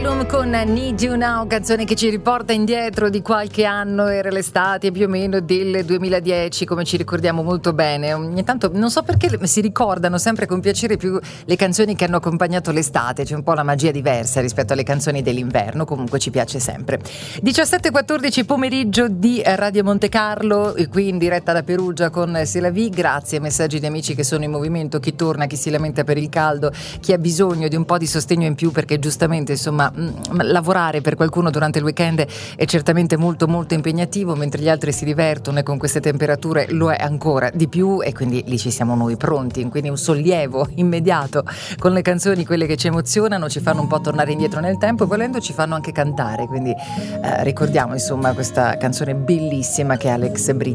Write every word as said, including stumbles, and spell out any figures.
Con Need You Now, canzone che ci riporta indietro di qualche anno, era l'estate più o meno del duemiladieci, come ci ricordiamo molto bene. Ogni tanto non so perché si ricordano sempre con piacere più le canzoni che hanno accompagnato l'estate, c'è un po' la magia diversa rispetto alle canzoni dell'inverno, comunque ci piace sempre. diciassette e quattordici pomeriggio di Radio Monte Carlo, qui in diretta da Perugia con C'est la vie. Grazie ai messaggi di amici che sono in movimento, chi torna, chi si lamenta per il caldo, chi ha bisogno di un po' di sostegno in più perché giustamente insomma lavorare per qualcuno durante il weekend è certamente molto molto impegnativo, mentre gli altri si divertono e con queste temperature lo è ancora di più, e quindi lì ci siamo noi pronti, quindi un sollievo immediato con le canzoni, quelle che ci emozionano, ci fanno un po' tornare indietro nel tempo e volendo ci fanno anche cantare, quindi eh, ricordiamo insomma questa canzone bellissima che è Alex Britti.